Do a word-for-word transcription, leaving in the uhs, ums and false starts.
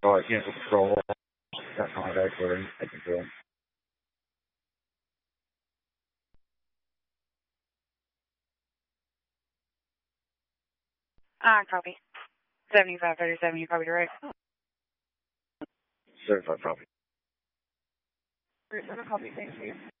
Oh, I cancel patrol. Got contact for him. I can feel him. Ah, copy. seventy-five thirty-seven, you copy direct. Certified copy. Copy, thank you.